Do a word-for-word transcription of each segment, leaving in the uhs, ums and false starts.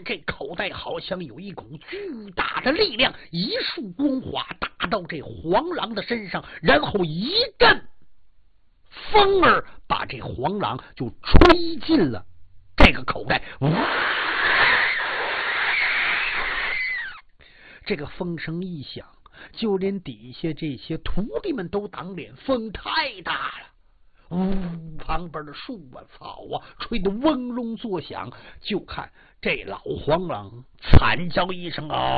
这口袋好像有一股巨大的力量，一束光华打到这黄狼的身上，然后一阵风儿把这黄狼就吹进了这个口袋。这个风声一响，就连底下这些徒弟们都挡脸，风太大了。呜，旁边的树啊草啊吹得嗡隆作响，就看这老黄狼惨叫一声啊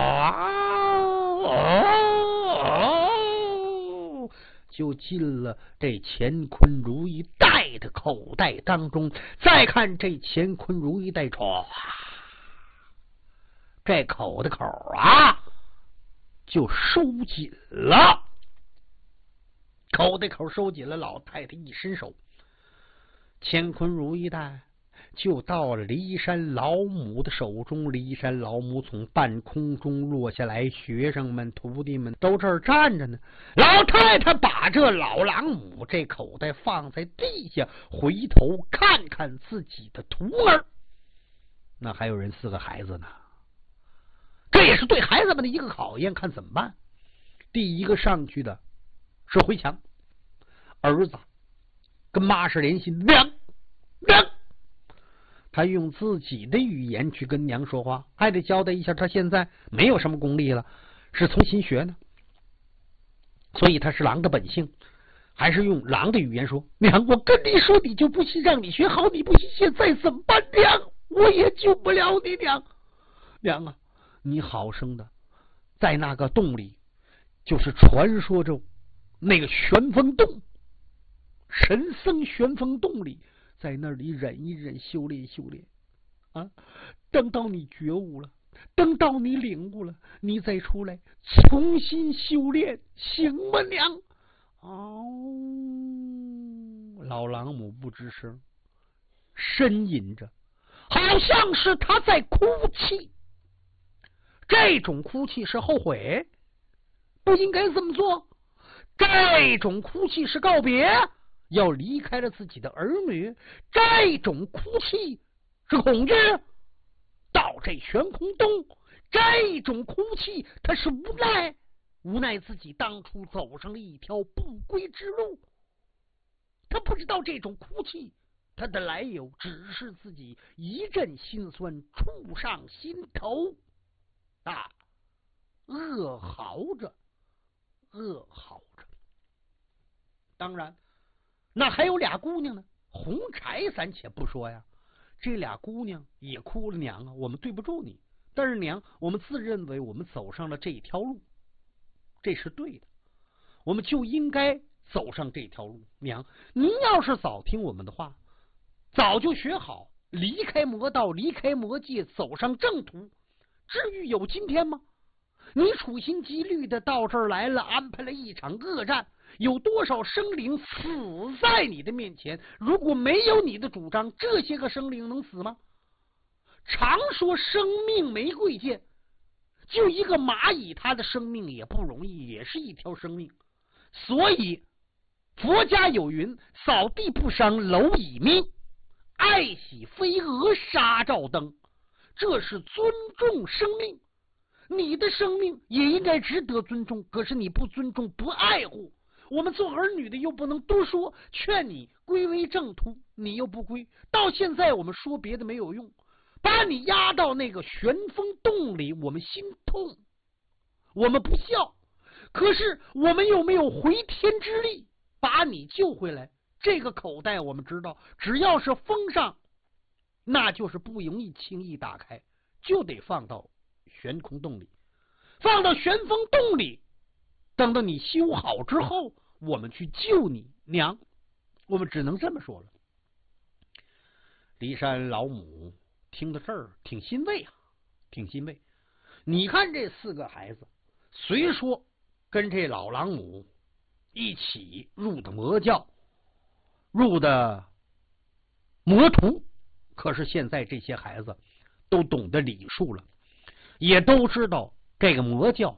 啊，就进了这乾坤如意袋的口袋当中。再看这乾坤如意袋，唰，这口的口啊就收紧了。口袋口收紧了，老太太一伸手，乾坤如意袋就到了骊山老母的手中。骊山老母从半空中落下来，学生们徒弟们都这儿站着呢。老太太把这老狼母这口袋放在地下，回头看看自己的徒儿，那还有人四个孩子呢，这也是对孩子们的一个考验，看怎么办。第一个上去的是回强，儿子跟妈是联系，娘娘，他用自己的语言去跟娘说话，还得交代一下他现在没有什么功力了，是从新学呢，所以他是狼的本性，还是用狼的语言说，娘，我跟你说你就不信，让你学好你不信，现在怎么办？娘，我也救不了你。娘娘啊，你好生的在那个洞里，就是传说中那个玄风洞，神僧玄风洞里，在那里忍一忍，修炼修炼啊！等到你觉悟了，等到你领悟了，你再出来重新修炼，行吗？娘哦，老狼母不吱声，呻吟着，好像是他在哭泣。这种哭泣是后悔，不应该这么做。这种哭泣是告别，要离开了自己的儿女。这种哭泣是恐惧，到这悬空洞。这种哭泣他是无奈，无奈自己当初走上了一条不归之路。他不知道这种哭泣他的来由，只是自己一阵心酸触上心头啊，恶嚎着恶嚎着。当然那还有俩姑娘呢，红柴咱且不说呀，这俩姑娘也哭了，娘啊，我们对不住你，但是娘，我们自认为我们走上了这条路，这是对的，我们就应该走上这条路。娘，您要是早听我们的话，早就学好，离开魔道，离开魔界，走上正途，至于有今天吗？你处心积虑的到这儿来了，安排了一场恶战，有多少生灵死在你的面前？如果没有你的主张，这些个生灵能死吗？常说生命没贵贱，就一个蚂蚁，它的生命也不容易，也是一条生命。所以佛家有云，扫地不伤蝼蚁命，爱惜飞蛾杀照灯，这是尊重生命。你的生命也应该值得尊重，可是你不尊重不爱护，我们做儿女的又不能多说，劝你归为正途，你又不归。到现在我们说别的没有用，把你压到那个旋风洞里，我们心痛，我们不孝，可是我们又没有回天之力把你救回来。这个口袋我们知道，只要是封上，那就是不容易轻易打开，就得放到悬空洞里，放到旋风洞里，等到你修好之后，我们去救你。娘，我们只能这么说了。骊山老母听到这儿挺欣慰啊，挺欣慰。你看这四个孩子，虽说跟这老狼母一起入的魔教，入的魔徒，可是现在这些孩子都懂得礼数了，也都知道这个魔教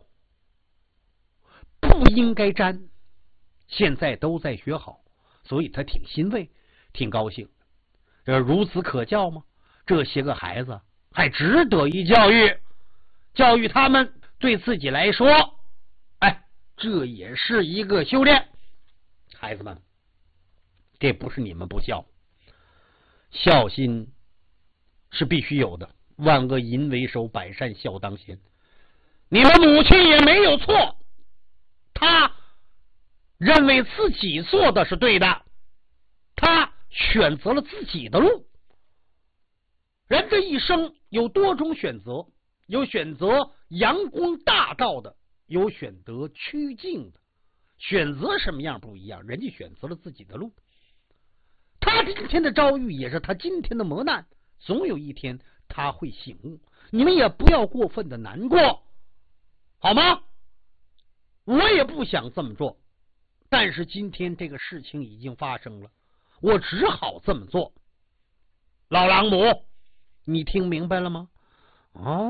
不应该沾，现在都在学好，所以他挺欣慰，挺高兴。这孺子可教吗？这些个孩子还值得一教育，教育他们对自己来说，哎，这也是一个修炼。孩子们，这不是你们不孝，孝心是必须有的。万恶淫为首，百善孝当先。你们母亲也没有错，她认为自己做的是对的，她选择了自己的路。人这一生有多种选择，有选择阳光大道的，有选择曲径的，选择什么样不一样，人家选择了自己的路。他今天的遭遇也是他今天的磨难，总有一天他会醒悟。你们也不要过分的难过，好吗？我也不想这么做，但是今天这个事情已经发生了，我只好这么做。老郎母，你听明白了吗？哦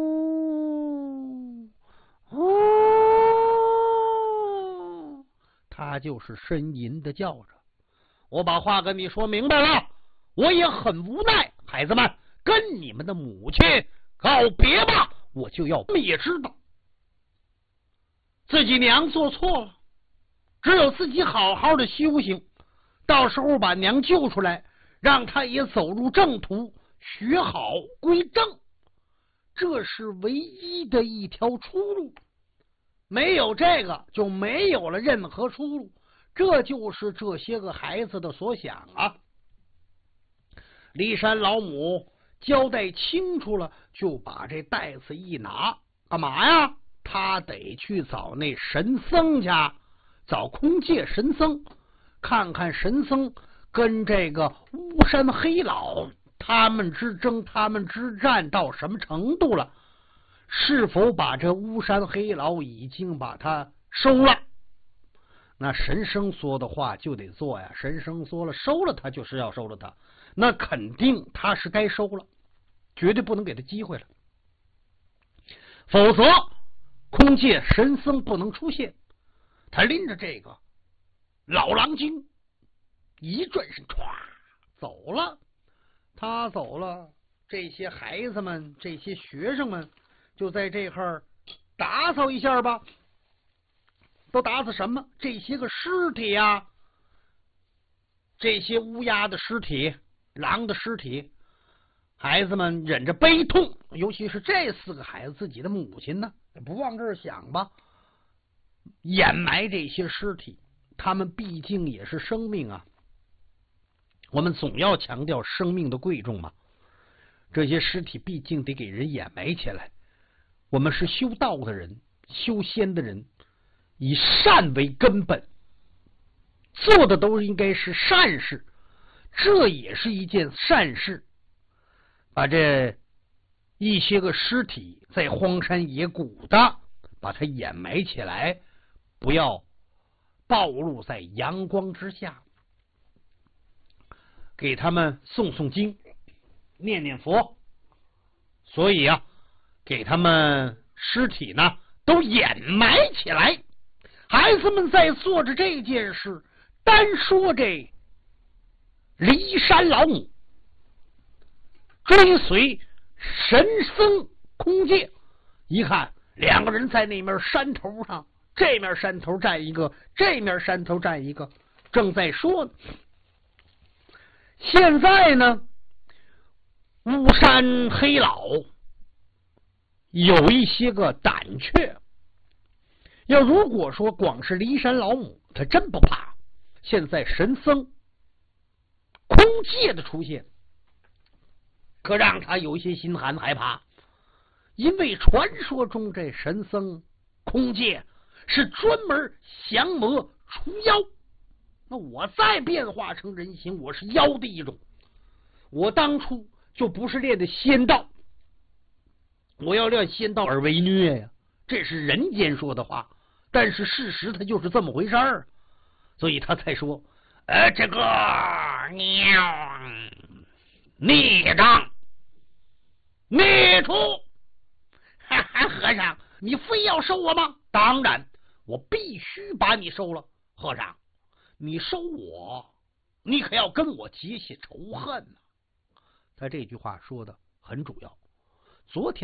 哦，他就是呻吟的叫着。我把话跟你说明白了，我也很无奈。孩子们，跟你们的母亲告别吧，我就要。他们也知道自己娘做错了，只有自己好好的修行，到时候把娘救出来，让她也走入正途，学好归正，这是唯一的一条出路。没有这个，就没有了任何出路。这就是这些个孩子的所想啊。骊山老母交代清楚了，就把这袋子一拿，干嘛呀？他得去找那神僧去，找空界神僧，看看神僧跟这个巫山黑老他们之争，他们之战到什么程度了？是否把这巫山黑老已经把他收了？那神僧说的话就得做呀，神僧说了收了他就是要收了他，那肯定他是该收了，绝对不能给他机会了，否则空界神僧不能出现。他拎着这个老狼精一转身唰走了。他走了，这些孩子们这些学生们就在这块儿打扫一下吧。都打扫什么？这些个尸体呀、啊，这些乌鸦的尸体，狼的尸体，孩子们忍着悲痛，尤其是这四个孩子自己的母亲呢，不往这儿想吧，掩埋这些尸体，他们毕竟也是生命啊，我们总要强调生命的贵重嘛。这些尸体毕竟得给人掩埋起来，我们是修道的人，修仙的人，以善为根本，做的都应该是善事，这也是一件善事。把这一些个尸体在荒山野谷的把它掩埋起来，不要暴露在阳光之下，给他们诵诵经，念念佛。所以啊，给他们尸体呢都掩埋起来。孩子们在做着这件事，单说这骊山老母追随神僧空界，一看两个人在那面山头上，这面山头站一个，这面山头站一个，正在说呢。现在呢，巫山黑老有一些个胆怯，要如果说光是骊山老母，他真不怕。现在神僧空界的出现，可让他有些心寒害怕，因为传说中这神僧空界是专门降魔除妖。那我再变化成人形，我是妖的一种。我当初就不是练的仙道，我要练仙道而为虐呀，这是人间说的话，但是事实它就是这么回事儿，所以他才说，呃，这个喵孽障孽畜，哈哈，和尚，你非要收我吗？当然，我必须把你收了。和尚，你收我，你可要跟我结下仇恨呢、啊。他这句话说的很主要， 昨天